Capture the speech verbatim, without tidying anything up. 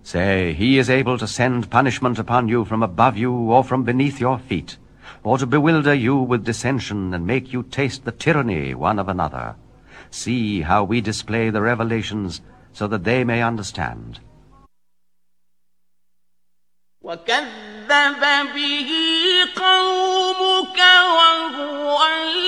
Say, he is able to send punishment upon you from above you or from beneath your feet, or to bewilder you with dissension and make you taste the tyranny one of another. See how we display the revelations so that they may understand. وَكَذَّبَ بِهِ قَوْمُكَ وَهُوَ